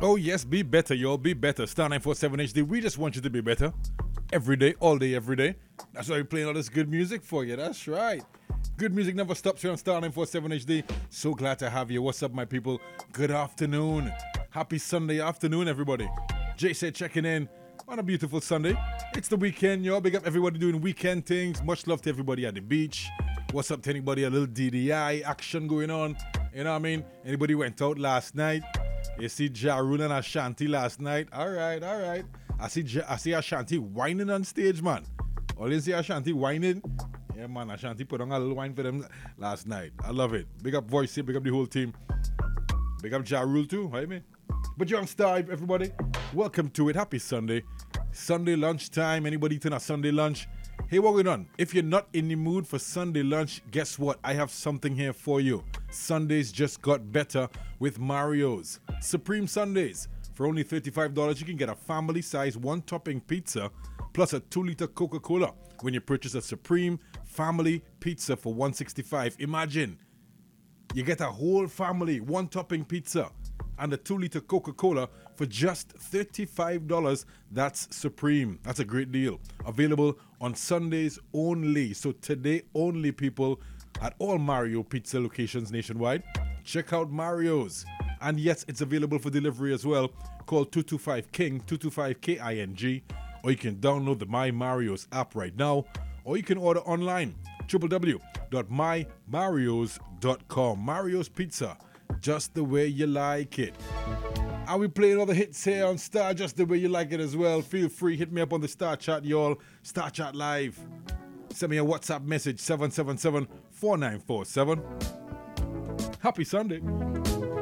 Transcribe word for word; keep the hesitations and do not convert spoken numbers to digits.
Oh, yes, be better, yo. Be better. Star nine four seven H D. We just want you to be better. Every day, all day, every day. That's why we're playing all this good music for you. That's right. Good music never stops here on Star nine four seven H D. So glad to have you. What's up, my people? Good afternoon. Happy Sunday afternoon, everybody. Jay said checking in on a beautiful Sunday. It's the weekend, yo. Big up everybody doing weekend things. Much love to everybody at the beach. What's up to anybody? A little D D I action going on. You know what I mean? Anybody went out last night? You see Ja Rule and Ashanti last night? All right, all right. I see ja, I see Ashanti whining on stage, man. All you see Ashanti whining? Yeah, man, Ashanti put on a little wine for them last night. I love it. Big up Voice, big up the whole team. Big up Ja Rule too, right, man? But you're on Star, everybody. Welcome to it. Happy Sunday. Sunday lunchtime. Anybody eating a Sunday lunch? Hey, what going on? If you're not in the mood for Sunday lunch, guess what? I have something here for you. Sundays just got better with Mario's. Supreme Sundays. For only thirty-five dollars, you can get a family-size one-topping pizza plus a two-liter Coca-Cola when you purchase a Supreme Family Pizza for one hundred sixty-five dollars. Imagine, you get a whole family one-topping pizza and a two-liter Coca-Cola for just thirty-five dollars. That's Supreme. That's a great deal. Available on Sundays only. So today only, people, at all Mario Pizza locations nationwide. Check out Mario's. And yes, it's available for delivery as well. Call two two five King, two two five K I N G. Or you can download the My Mario's app right now. Or you can order online. w w w dot my marios dot com. Mario's Pizza. Just the way you like it. Are we playing all the hits here on Star just the way you like it as well? Feel free, hit me up on the Star Chat, y'all. Star Chat Live. Send me a WhatsApp message, seven seven seven, four nine four seven. Happy Sunday.